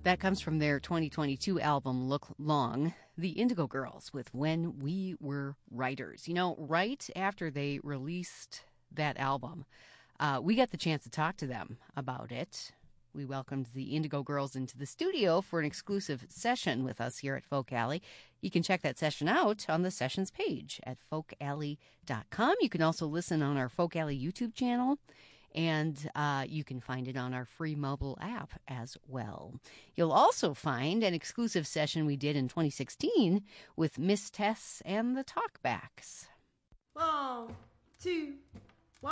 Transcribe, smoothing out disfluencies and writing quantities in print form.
That comes from their 2022 album, Look Long, the Indigo Girls with When We Were Writers. You know, right after they released that album, we got the chance to talk to them about it. We welcomed the Indigo Girls into the studio for an exclusive session with us here at Folk Alley. You can check that session out on the sessions page at folkalley.com. You can also listen on our Folk Alley YouTube channel, and you can find it on our free mobile app as well. You'll also find an exclusive session we did in 2016 with Miss Tess and the Talkbacks. 1, 2,